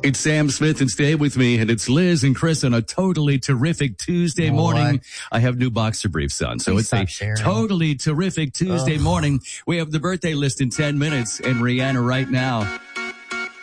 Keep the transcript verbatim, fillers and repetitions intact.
It's Sam Smith, and stay with me, and it's Liz and Chris on a totally terrific Tuesday Oh, morning. I... I have new boxer briefs on, so Please it's a sharing. totally terrific Tuesday Ugh. morning. We have the birthday list in ten minutes, and Rihanna right now.